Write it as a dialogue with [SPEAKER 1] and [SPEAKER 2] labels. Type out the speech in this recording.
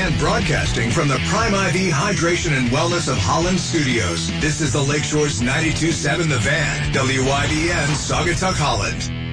[SPEAKER 1] and broadcasting from the Prime IV Hydration and Wellness of Holland Studios. This is the Lakeshore's 92.7 The Van, WIBN, Saugatuck, Holland.